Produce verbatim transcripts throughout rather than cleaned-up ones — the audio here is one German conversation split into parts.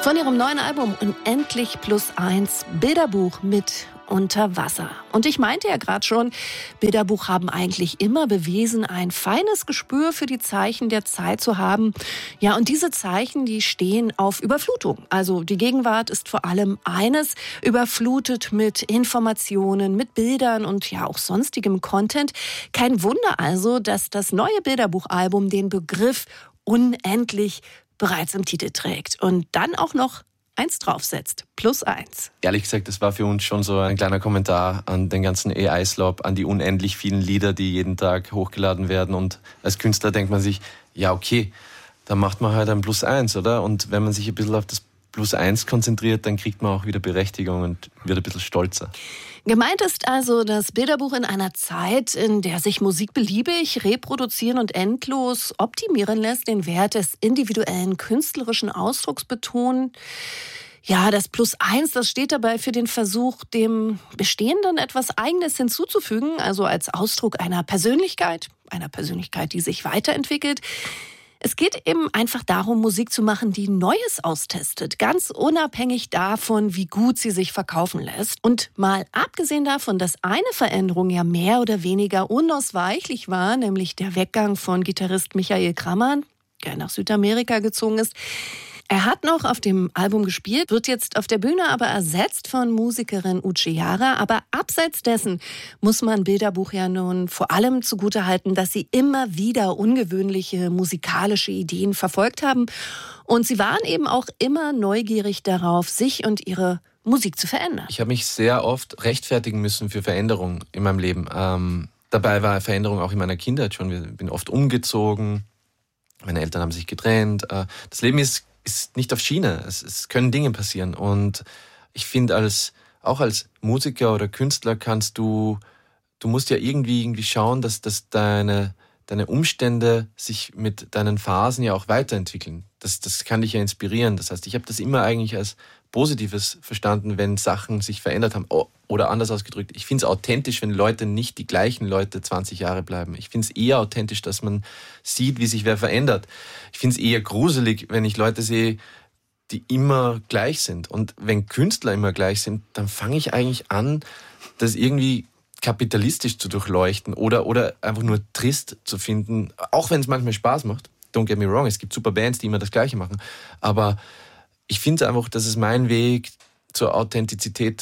Von ihrem neuen Album Unendlich plus eins, Bilderbuch mit Unter Wasser. Und ich meinte ja gerade schon, Bilderbuch haben eigentlich immer bewiesen, ein feines Gespür für die Zeichen der Zeit zu haben. Ja, und diese Zeichen, die stehen auf Überflutung. Also die Gegenwart ist vor allem eines, überflutet mit Informationen, mit Bildern und ja auch sonstigem Content. Kein Wunder also, dass das neue Bilderbuchalbum den Begriff unendlich bereits im Titel trägt und dann auch noch eins draufsetzt, plus eins. Ehrlich gesagt, das war für uns schon so ein kleiner Kommentar an den ganzen A I-Slop, an die unendlich vielen Lieder, die jeden Tag hochgeladen werden. Und als Künstler denkt man sich, ja okay, dann macht man halt ein plus eins, oder? Und wenn man sich ein bisschen auf das plus eins konzentriert, dann kriegt man auch wieder Berechtigung und wird ein bisschen stolzer. Gemeint ist also das Bilderbuch in einer Zeit, in der sich Musik beliebig reproduzieren und endlos optimieren lässt, den Wert des individuellen künstlerischen Ausdrucks betonen. Ja, das Plus eins, das steht dabei für den Versuch, dem Bestehenden etwas Eigenes hinzuzufügen, also als Ausdruck einer Persönlichkeit, einer Persönlichkeit, die sich weiterentwickelt. Es geht eben einfach darum, Musik zu machen, die Neues austestet, ganz unabhängig davon, wie gut sie sich verkaufen lässt. Und mal abgesehen davon, dass eine Veränderung ja mehr oder weniger unausweichlich war, nämlich der Weggang von Gitarrist Michael Krammann, der nach Südamerika gezogen ist. Er hat noch auf dem Album gespielt, wird jetzt auf der Bühne aber ersetzt von Musikerin Uche Jara. Aber abseits dessen muss man Bilderbuch ja nun vor allem zugutehalten, dass sie immer wieder ungewöhnliche musikalische Ideen verfolgt haben. Und sie waren eben auch immer neugierig darauf, sich und ihre Musik zu verändern. Ich habe mich sehr oft rechtfertigen müssen für Veränderungen in meinem Leben. Ähm, dabei war Veränderung auch in meiner Kindheit schon. Ich bin oft umgezogen, meine Eltern haben sich getrennt. Äh, das Leben ist ist nicht auf Schiene. Es, es können Dinge passieren. Und ich finde, als, auch als Musiker oder Künstler kannst du, du musst ja irgendwie, irgendwie schauen, dass, dass deine, deine Umstände sich mit deinen Phasen ja auch weiterentwickeln. Das, das kann dich ja inspirieren. Das heißt, ich habe das immer eigentlich als Positives verstanden, wenn Sachen sich verändert haben. Oder anders ausgedrückt, ich finde es authentisch, wenn Leute nicht die gleichen Leute zwanzig Jahre bleiben. Ich finde es eher authentisch, dass man sieht, wie sich wer verändert. Ich finde es eher gruselig, wenn ich Leute sehe, die immer gleich sind. Und wenn Künstler immer gleich sind, dann fange ich eigentlich an, das irgendwie kapitalistisch zu durchleuchten oder, oder einfach nur trist zu finden, auch wenn es manchmal Spaß macht. Don't get me wrong, es gibt super Bands, die immer das Gleiche machen. Aber ich finde einfach, das ist mein Weg zur Authentizität.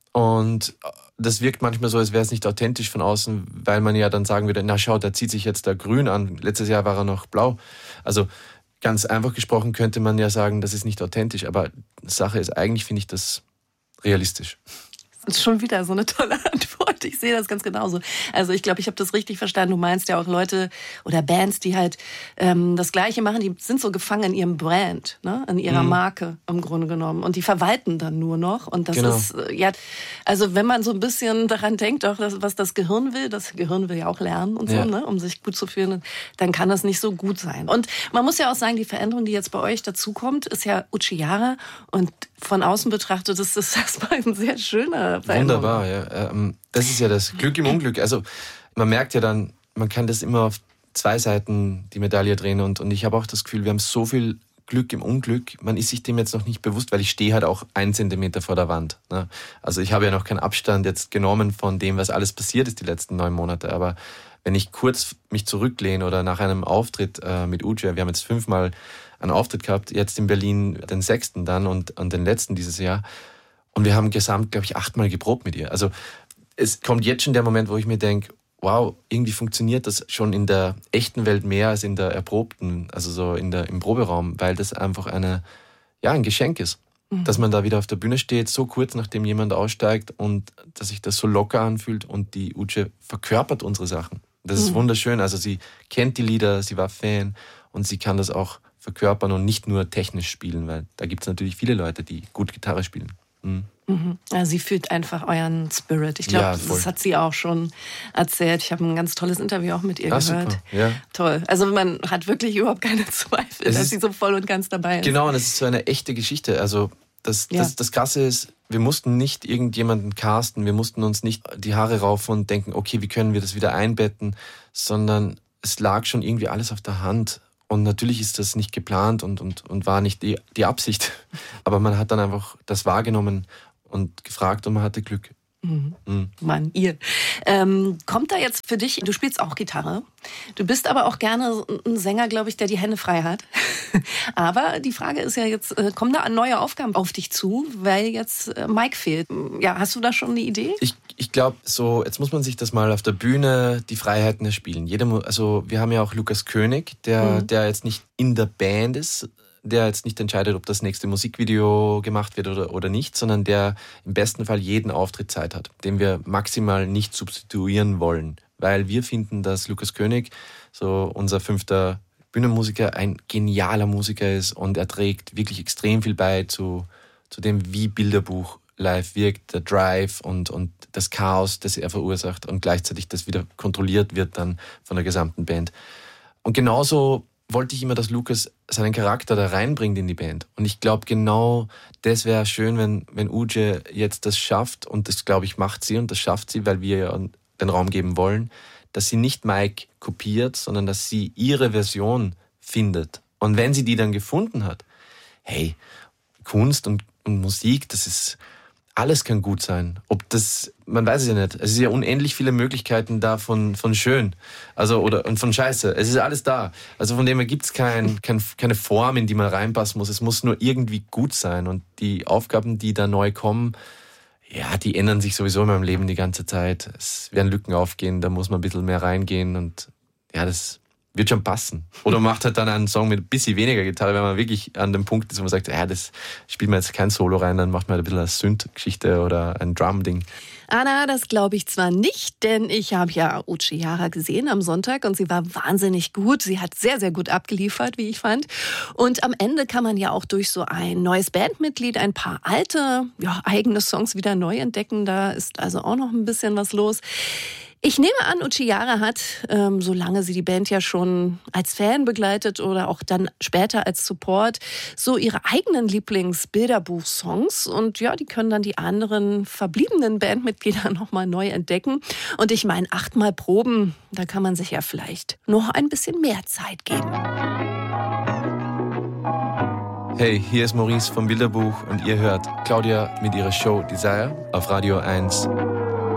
Und das wirkt manchmal so, als wäre es nicht authentisch von außen, weil man ja dann sagen würde, na schau, der zieht sich jetzt da grün an. Letztes Jahr war er noch blau. Also ganz einfach gesprochen könnte man ja sagen, das ist nicht authentisch. Aber Sache ist, eigentlich finde ich das realistisch. Das ist schon wieder so eine tolle Antwort. Ich sehe das ganz genauso. Also ich glaube, ich habe das richtig verstanden. Du meinst ja auch Leute oder Bands, die halt ähm, das Gleiche machen, die sind so gefangen in ihrem Brand, ne? In ihrer mhm. Marke im Grunde genommen. Und die verwalten dann nur noch. Und das genau. ist, äh, ja, also wenn man so ein bisschen daran denkt, auch das, was das Gehirn will, das Gehirn will ja auch lernen und so, ja. ne? Um sich gut zu fühlen, dann kann das nicht so gut sein. Und man muss ja auch sagen, die Veränderung, die jetzt bei euch dazukommt, ist ja Uche Jara. Und von außen betrachtet ist das erstmal ein sehr schöner Veränderung. Wunderbar, ja. Das ist ja das Glück im Unglück. Also man merkt ja dann, man kann das immer auf zwei Seiten die Medaille drehen. Und, und ich habe auch das Gefühl, wir haben so viel Glück im Unglück. Man ist sich dem jetzt noch nicht bewusst, weil ich stehe halt auch einen Zentimeter vor der Wand. Ne? Also ich habe ja noch keinen Abstand jetzt genommen von dem, was alles passiert ist die letzten neun Monate. Aber wenn ich kurz mich zurücklehne oder nach einem Auftritt äh, mit Uche, wir haben jetzt fünfmal einen Auftritt gehabt, jetzt in Berlin den sechsten dann und, und den letzten dieses Jahr. Und wir haben gesamt, glaube ich, achtmal geprobt mit ihr. Also es kommt jetzt schon der Moment, wo ich mir denke, wow, irgendwie funktioniert das schon in der echten Welt mehr als in der erprobten, also so in der, im Proberaum, weil das einfach eine, ja, ein Geschenk ist. Mhm. Dass man da wieder auf der Bühne steht, so kurz nachdem jemand aussteigt und dass sich das so locker anfühlt und die Uche verkörpert unsere Sachen. Das ist mhm. wunderschön. Also sie kennt die Lieder, sie war Fan und sie kann das auch verkörpern und nicht nur technisch spielen, weil da gibt es natürlich viele Leute, die gut Gitarre spielen. Mhm. Mhm. Ja, sie fühlt einfach euren Spirit. Ich glaube, ja, das hat sie auch schon erzählt. Ich habe ein ganz tolles Interview auch mit ihr ah, gehört. Ja. Toll. Also man hat wirklich überhaupt keine Zweifel, es dass sie so voll und ganz dabei ist. Genau, und es ist so eine echte Geschichte. Also das, ja. das, das Krasse ist, wir mussten nicht irgendjemanden casten, wir mussten uns nicht die Haare raufen und denken, okay, wie können wir das wieder einbetten, sondern es lag schon irgendwie alles auf der Hand. Und natürlich ist das nicht geplant und, und, und war nicht die, die Absicht. Aber man hat dann einfach das wahrgenommen und gefragt und man hatte Glück. Mhm. Mhm. Mann, ihr. Ähm, kommt da jetzt für dich, du spielst auch Gitarre, du bist aber auch gerne ein Sänger, glaube ich, der die Hände frei hat. Aber die Frage ist ja jetzt, äh, kommen da neue Aufgaben auf dich zu, weil jetzt äh, Mike fehlt? Ja, hast du da schon eine Idee? Ich, ich glaube, so, jetzt muss man sich das mal auf der Bühne die Freiheiten erspielen. Jeder, also wir haben ja auch Lukas König, der, mhm. der jetzt nicht in der Band ist, der jetzt nicht entscheidet, ob das nächste Musikvideo gemacht wird oder, oder nicht, sondern der im besten Fall jeden Auftritt Zeit hat, den wir maximal nicht substituieren wollen. Weil wir finden, dass Lukas König, so unser fünfter Bühnenmusiker, ein genialer Musiker ist und er trägt wirklich extrem viel bei zu, zu dem, wie Bilderbuch live wirkt, der Drive und, und das Chaos, das er verursacht und gleichzeitig das wieder kontrolliert wird dann von der gesamten Band. Und genauso wollte ich immer, dass Lukas seinen Charakter da reinbringt in die Band. Und ich glaube, genau das wäre schön, wenn, wenn Uje jetzt das schafft. Und das, glaube ich, macht sie und das schafft sie, weil wir ja den Raum geben wollen, dass sie nicht Mike kopiert, sondern dass sie ihre Version findet. Und wenn sie die dann gefunden hat, hey, Kunst und, und Musik, das ist... Alles kann gut sein. Ob das, man weiß es ja nicht. Es ist ja unendlich viele Möglichkeiten da von, von schön. Also, oder, und von Scheiße. Es ist alles da. Also von dem her gibt es kein, kein, keine Form, in die man reinpassen muss. Es muss nur irgendwie gut sein. Und die Aufgaben, die da neu kommen, ja, die ändern sich sowieso in meinem Leben die ganze Zeit. Es werden Lücken aufgehen, da muss man ein bisschen mehr reingehen. Und ja, das wird schon passen. Oder macht halt dann einen Song mit ein bisschen weniger Gitarre, wenn man wirklich an dem Punkt ist, wo man sagt, ja, das spielt man jetzt kein Solo rein, dann macht man halt ein bisschen eine Synth-Geschichte oder ein Drum-Ding. Anna, das glaube ich zwar nicht, denn ich habe ja Uche Jara gesehen am Sonntag und sie war wahnsinnig gut. Sie hat sehr, sehr gut abgeliefert, wie ich fand. Und am Ende kann man ja auch durch so ein neues Bandmitglied ein paar alte, ja, eigene Songs wieder neu entdecken. Da ist also auch noch ein bisschen was los. Ich nehme an, Uche Jara hat, ähm, solange sie die Band ja schon als Fan begleitet oder auch dann später als Support, so ihre eigenen Lieblings-Bilderbuch-Songs. Und ja, die können dann die anderen verbliebenen Bandmitglieder nochmal neu entdecken. Und ich meine, achtmal Proben, da kann man sich ja vielleicht noch ein bisschen mehr Zeit geben. Hey, hier ist Maurice vom Bilderbuch und ihr hört Claudia mit ihrer Show Desire auf Radio eins.